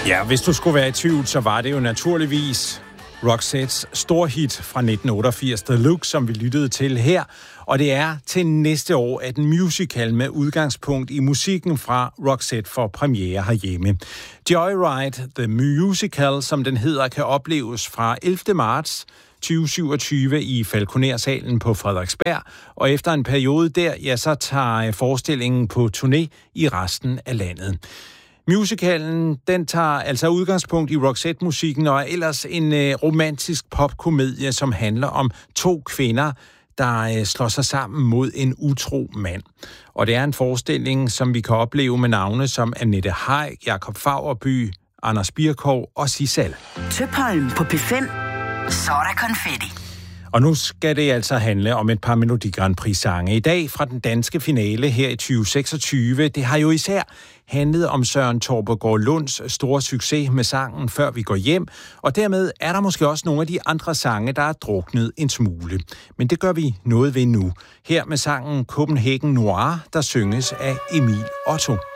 Ja, hvis du skulle være i tvivl, så var det jo naturligvis Roxettes storhit fra 1988, The Look, som vi lyttede til her. Og det er til næste år, at en musical med udgangspunkt i musikken fra Roxette får premiere herhjemme. Joyride, The Musical, som den hedder, kan opleves fra 11. marts 2027 i Falconer-salen på Frederiksberg. Og efter en periode der, ja, så tager forestillingen på turné i resten af landet. Musicalen, den tager altså udgangspunkt i Roxette-musikken og er ellers en romantisk popkomedie, som handler om to kvinder, der slår sig sammen mod en utro mand. Og det er en forestilling, som vi kan opleve med navne som Annette Heick, Jakob Faurby, Anders Birkov og Sissal. Tøpholm på P5, så er der konfetti. Og nu skal det altså handle om et par Melodi Grand Prix-sange. I dag fra den danske finale her i 2026. Det har jo især handlet om Søren Torpegaard Lunds store succes med sangen Før vi går hjem. Og dermed er der måske også nogle af de andre sange, der er druknet en smule. Men det gør vi noget ved nu. Her med sangen Copenhagen Noir, der synges af Emil Otto.